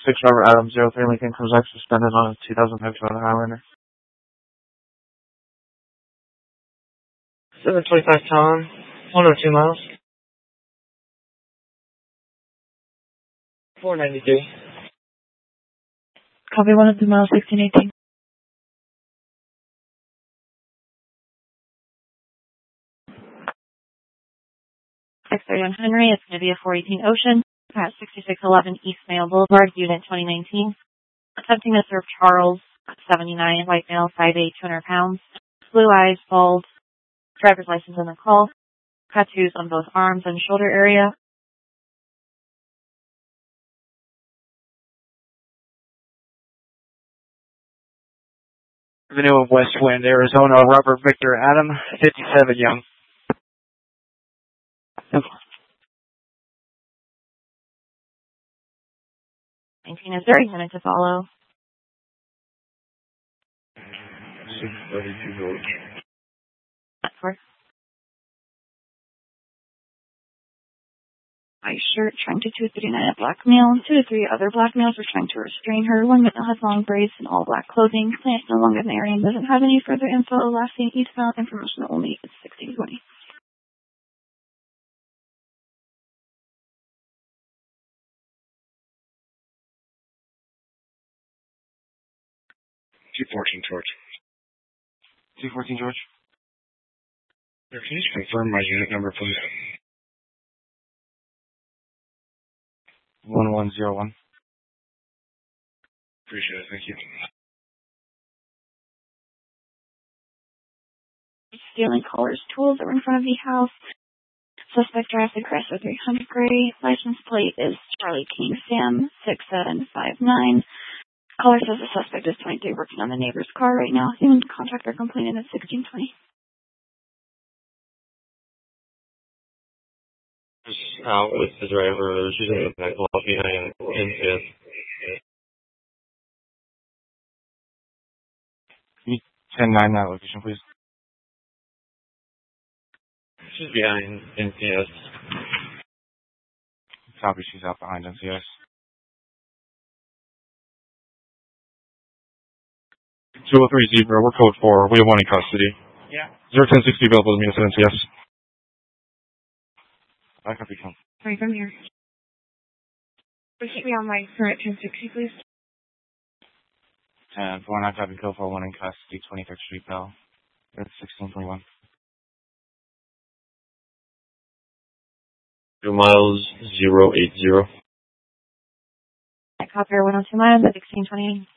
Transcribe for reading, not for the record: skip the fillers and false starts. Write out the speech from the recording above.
6 Robert Adams, 03 Lincoln, comes back suspended on a 2005 Toyota Highlander. 725 Tom, 102 miles. 493. Copy 102 miles, 1618. On Henry, it's going to be a 418 Ocean at 6611 East Mayo Boulevard, Unit 2019. Attempting to serve Charles, 79, white male, 5'8", 200 pounds, blue eyes, bald, driver's license in the call, tattoos on both arms and shoulder area. Avenue of Westwind, Arizona, Robert Victor Adam, 57 young. 19 is 30 minutes to follow. 632 George. White shirt, trying to 239 a black male. 2 to 3 other black males were trying to restrain her. One male has long braids and all black clothing. Client no longer in the area and doesn't have any further info. Last seen eastbound, information only. It's 1620. George. 214 George. Can you just confirm my unit number, please? 1101. Appreciate it, thank you. Stealing callers' tools that were in front of the house. Suspect drives a Chrysler 300 gray. License plate is Charlie King Sam 6759. Caller says the suspect is 23 working on the neighbor's car right now. Human contractor complaining at 1620. Out with the driver. She's in the back lot behind NCS. Can you 10-9 that location, please? She's behind NCS. Copy, she's out behind NCS. 203 Zebra, we're code 4. We have one in custody. Yeah. 01060 available to meet us at NCS. I copy, come. Sorry, from here. Please keep me on my current 1060, please. 10, 49 copy, code 4, one in custody, 23rd Street, Bell. It's 1621. 2 miles, 080. I copy 102 miles at 1620.